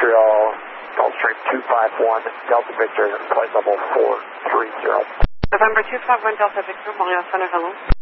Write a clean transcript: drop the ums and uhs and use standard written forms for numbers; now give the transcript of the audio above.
Montreal, Gulfstream 251, Delta Victor, flight level 430. November 251, Delta Victor, Montreal Center, hello.